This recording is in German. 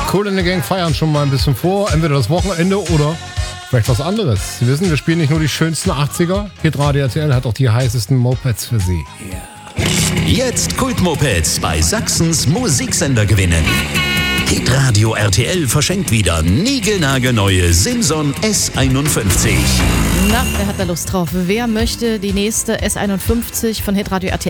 Kool and the Gang feiern schon mal ein bisschen vor, entweder das Wochenende oder vielleicht was anderes. Sie wissen, wir spielen nicht nur die schönsten 80er. Hitradio RTL hat auch die heißesten Mopeds für Sie. Jetzt Kultmopeds bei Sachsens Musiksender gewinnen. Hitradio RTL verschenkt wieder niegelnagelneue Simson S51. Na, wer hat da Lust drauf? Wer möchte die nächste S51 von Hitradio RTL